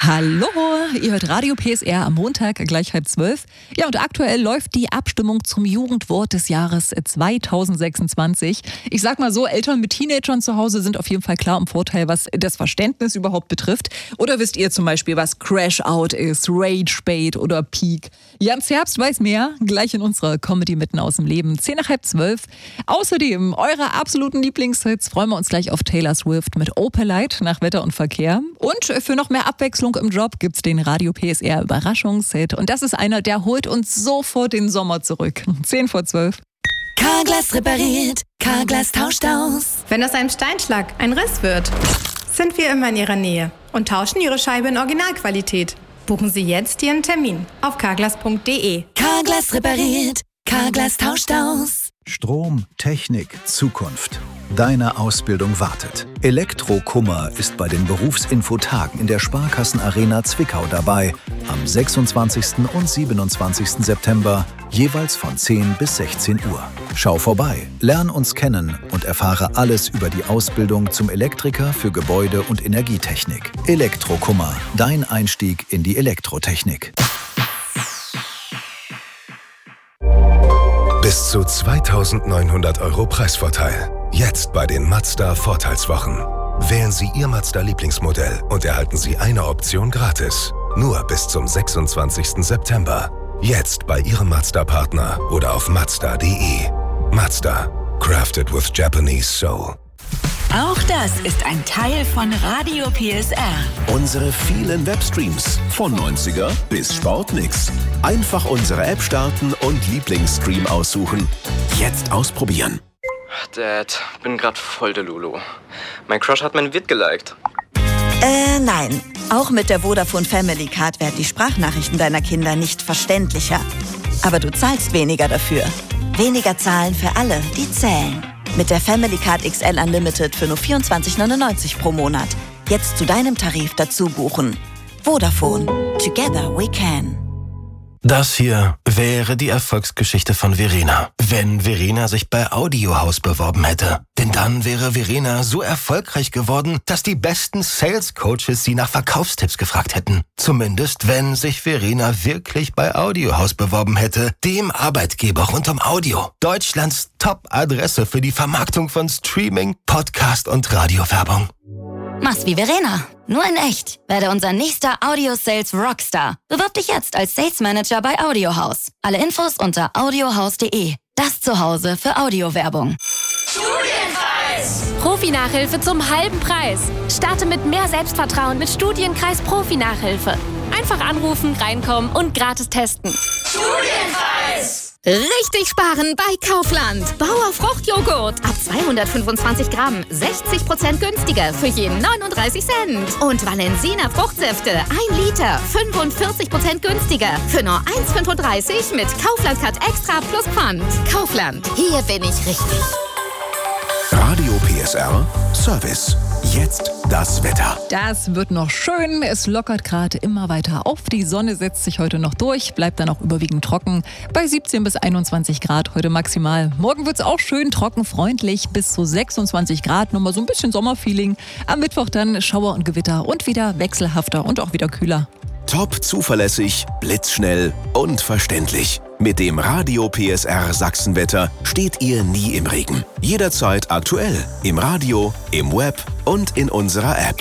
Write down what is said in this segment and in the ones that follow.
Hallo, ihr hört Radio PSR am Montag, gleich 11:30. Ja, und aktuell läuft die Abstimmung zum Jugendwort des Jahres 2026. Ich sag mal so, Eltern mit Teenagern zu Hause sind auf jeden Fall klar im Vorteil, was das Verständnis überhaupt betrifft. Oder wisst ihr zum Beispiel, was Crash-Out ist, Rage-Bait oder Peak? Jans Herbst weiß mehr, gleich in unserer Comedy mitten aus dem Leben, 10:10. Außerdem, eure absoluten Lieblingshits freuen wir uns gleich auf Taylor Swift mit Opalite nach Wetter und Verkehr. Und für noch mehr Abwechslung im Job gibt's den Radio PSR Überraschungshit. Und das ist einer, der holt uns sofort den Sommer zurück. 10:12. Carglass repariert, Carglass tauscht aus. Wenn aus einem Steinschlag ein Riss wird, sind wir immer in Ihrer Nähe und tauschen Ihre Scheibe in Originalqualität. Buchen Sie jetzt Ihren Termin auf carglass.de. Carglass repariert, Carglass tauscht aus. Strom, Technik, Zukunft. Deine Ausbildung wartet. Elektrokummer ist bei den Berufsinfotagen in der Sparkassenarena Zwickau dabei. Am 26. und 27. September, jeweils von 10 bis 16 Uhr. Schau vorbei, lern uns kennen und erfahre alles über die Ausbildung zum Elektriker für Gebäude- und Energietechnik. Elektrokummer, dein Einstieg in die Elektrotechnik. Bis zu 2.900 € Preisvorteil. Jetzt bei den Mazda Vorteilswochen. Wählen Sie Ihr Mazda-Lieblingsmodell und erhalten Sie eine Option gratis. Nur bis zum 26. September. Jetzt bei Ihrem Mazda-Partner oder auf Mazda.de. Mazda. Crafted with Japanese Soul. Auch das ist ein Teil von Radio PSR. Unsere vielen Webstreams. Von 90er bis Sportnix. Einfach unsere App starten und Lieblingsstream aussuchen. Jetzt ausprobieren. Dad, bin grad voll der Lulu. Mein Crush hat mein Vid geliked. Nein. Auch mit der Vodafone Family Card werden die Sprachnachrichten deiner Kinder nicht verständlicher. Aber du zahlst weniger dafür. Weniger zahlen für alle, die zählen. Mit der Family Card XL Unlimited für nur 24,99 pro Monat. Jetzt zu deinem Tarif dazu buchen. Vodafone. Together we can. Das hier wäre die Erfolgsgeschichte von Verena, wenn Verena sich bei Audiohaus beworben hätte. Denn dann wäre Verena so erfolgreich geworden, dass die besten Sales-Coaches sie nach Verkaufstipps gefragt hätten. Zumindest, wenn sich Verena wirklich bei Audiohaus beworben hätte, dem Arbeitgeber rund um Audio. Deutschlands Top-Adresse für die Vermarktung von Streaming, Podcast und Radiowerbung. Mach's wie Verena, nur in echt. Werde unser nächster Audio-Sales Rockstar. Bewirb dich jetzt als Sales Manager bei Audiohaus. Alle Infos unter audiohaus.de. Das Zuhause für Audiowerbung. Studienkreis! Profi-Nachhilfe zum halben Preis. Starte mit mehr Selbstvertrauen mit Studienkreis Profi-Nachhilfe. Einfach anrufen, reinkommen und gratis testen. Studienkreis! Richtig sparen bei Kaufland. Bauer Fruchtjoghurt. Ab 225 Gramm. 60% günstiger für jeden 39 Cent. Und Valensina Fruchtsäfte. 1 Liter. 45% günstiger. Für nur 1,35 mit Kaufland Cut Extra plus Pfand. Kaufland. Hier bin ich richtig. Radio PSR Service. Jetzt das Wetter. Das wird noch schön. Es lockert gerade immer weiter auf. Die Sonne setzt sich heute noch durch, bleibt dann auch überwiegend trocken. Bei 17 bis 21 Grad heute maximal. Morgen wird es auch schön trocken, freundlich. Bis zu 26 Grad. Nochmal so ein bisschen Sommerfeeling. Am Mittwoch dann Schauer und Gewitter und wieder wechselhafter und auch wieder kühler. Top zuverlässig, blitzschnell und verständlich. Mit dem Radio PSR Sachsenwetter steht ihr nie im Regen. Jederzeit aktuell. Im Radio, im Web und in unserer App.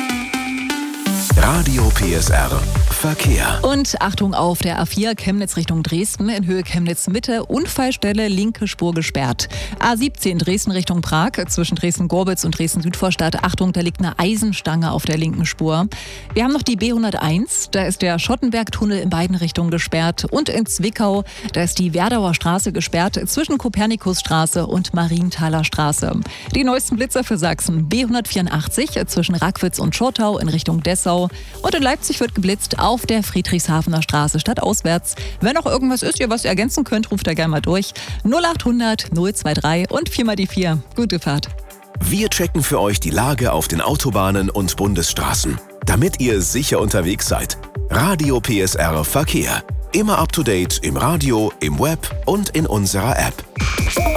Radio PSR Verkehr. Und Achtung auf der A4 Chemnitz Richtung Dresden in Höhe Chemnitz Mitte. Unfallstelle, linke Spur gesperrt. A17 Dresden Richtung Prag zwischen Dresden-Gorbitz und Dresden-Südvorstadt. Achtung, da liegt eine Eisenstange auf der linken Spur. Wir haben noch die B101. Da ist der Schottenbergtunnel in beiden Richtungen gesperrt. Und in Zwickau, da ist die Werdauer Straße gesperrt zwischen Kopernikusstraße und Marienthaler Straße. Die neuesten Blitzer für Sachsen. B184 zwischen Rackwitz und Schortau in Richtung Dessau. Und in Leipzig wird geblitzt auf der Friedrichshafener Straße stadtauswärts. Wenn noch irgendwas ist, ihr was ergänzen könnt, ruft da gerne mal durch. 0800 023 und 4 mal die 4. Gute Fahrt. Wir checken für euch die Lage auf den Autobahnen und Bundesstraßen, damit ihr sicher unterwegs seid. Radio PSR Verkehr. Immer up to date im Radio, im Web und in unserer App.